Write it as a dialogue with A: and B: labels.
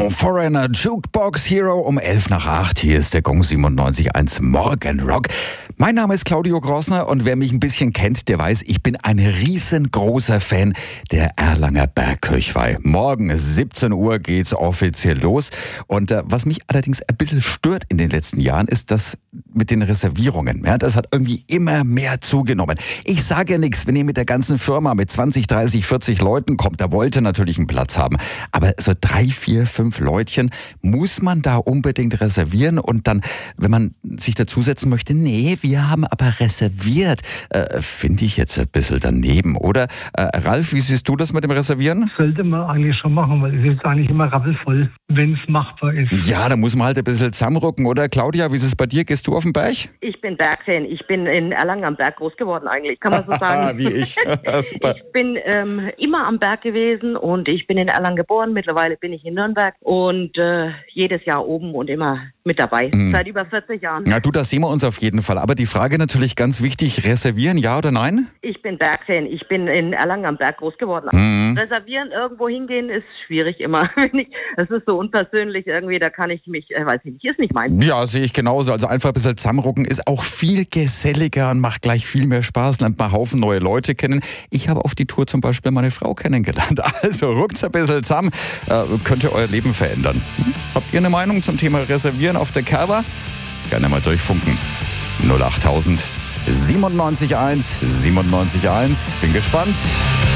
A: Foreigner, Jukebox Hero um 7:11. Hier ist der Gong 97.1 Morgen Rock. Mein Name ist Claudio Grossner und wer mich ein bisschen kennt, der weiß, ich bin ein riesengroßer Fan der Erlanger Bergkirchweih. Morgen 17 Uhr geht's offiziell los. Und was mich allerdings ein bisschen stört in den letzten Jahren, ist das mit den Reservierungen. Ja, das hat irgendwie immer mehr zugenommen. Ich sage ja nichts, wenn ihr mit der ganzen Firma mit 20, 30, 40 Leuten kommt, da wollt ihr natürlich einen Platz haben. Aber so 3, 4, 5 Leutchen muss man da unbedingt reservieren und dann, wenn man sich dazusetzen möchte, nee, wir haben aber reserviert. Finde ich jetzt ein bisschen daneben, oder? Ralf, wie siehst du das mit dem Reservieren?
B: Sollte man eigentlich schon machen, weil es ist eigentlich immer rappelvoll, wenn es machbar ist.
A: Ja, da muss man halt ein bisschen zusammenrücken, oder? Claudia, wie ist es bei dir? Gehst du auf den Berg?
C: Ich bin Bergfan. Ich bin in Erlangen am Berg groß geworden eigentlich, kann man so sagen.
A: Wie ich. Super.
C: Ich bin immer am Berg gewesen und ich bin in Erlangen geboren. Mittlerweile bin ich in Nürnberg und jedes Jahr oben und immer mit dabei. Seit über 40 Jahren.
A: Ja, du, das sehen wir uns auf jeden Fall. Aber die Frage natürlich ganz wichtig, reservieren, ja oder nein?
C: Ich bin Bergfan. Ich bin in Erlangen am Berg groß geworden. Reservieren, irgendwo hingehen, ist schwierig immer. Es ist so unpersönlich irgendwie, da kann ich mich, weiß ich nicht, ist nicht meins.
A: Ja, sehe ich genauso. Also einfach ein bisschen zusammenrucken ist auch viel geselliger und macht gleich viel mehr Spaß, lernt mal Haufen neue Leute kennen. Ich habe auf die Tour zum Beispiel meine Frau kennengelernt. Also ruckt's ein bisschen zusammen, könnt ihr euer Leben verändern. Habt ihr eine Meinung zum Thema Reservieren auf der Kerber? Gerne mal durchfunken. 08000 97.1 97.1. Bin gespannt.